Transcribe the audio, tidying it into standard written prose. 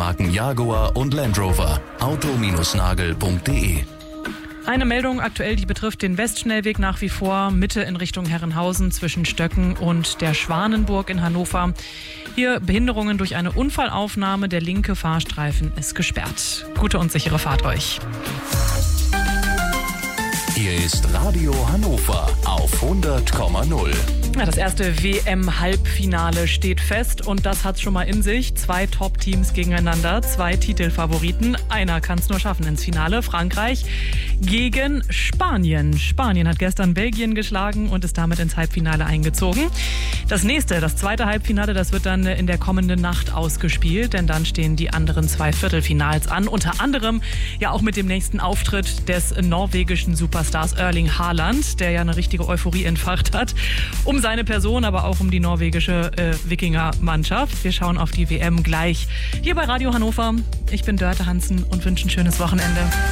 Marken Jaguar und Land Rover. Auto-nagel.de. Eine Meldung aktuell, die betrifft den Westschnellweg nach wie vor, Mitte in Richtung Herrenhausen zwischen Stöcken und der Schwanenburg in Hannover. Hier Behinderungen durch eine Unfallaufnahme, der linke Fahrstreifen ist gesperrt. Gute und sichere Fahrt euch. Hier ist Radio Hannover auf 100,0. Ja, das erste WM-Halbfinale steht fest und das hat's schon mal in sich. 2 Top-Teams gegeneinander, 2 Titelfavoriten. Einer kann es nur schaffen ins Finale. Frankreich gegen Spanien. Spanien hat gestern Belgien geschlagen und ist damit ins Halbfinale eingezogen. Das zweite Halbfinale, das wird dann in der kommenden Nacht ausgespielt, denn dann stehen die anderen 2 Viertelfinals an. Unter anderem ja auch mit dem nächsten Auftritt des norwegischen Superstars Erling Haaland, der ja eine richtige Euphorie entfacht hat. Um seine Person, aber auch um die norwegische Wikinger-Mannschaft. Wir schauen auf die WM gleich hier bei Radio Hannover. Ich bin Dörte Hansen und wünsche ein schönes Wochenende.